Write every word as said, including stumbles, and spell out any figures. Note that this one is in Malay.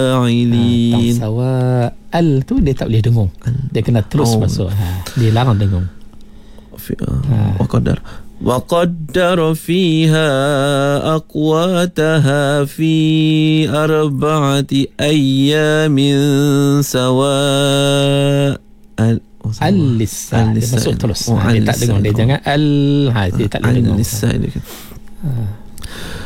fa'ilin. Ha, sawa. Al tu dia tak boleh dengung. Dia kena terus Oh. masuk. Ha, dia larang dengung. Fi- wa qadar wa qaddara fiha aqwataha fi arba'ati ayyamin sawa al Al-lisan. Dia masuk terus. Oh, Ha, dia tak al-lisan. dengung. Dia Oh. jangan al. Ha, dia tak boleh dengung. al-lisan. Ha.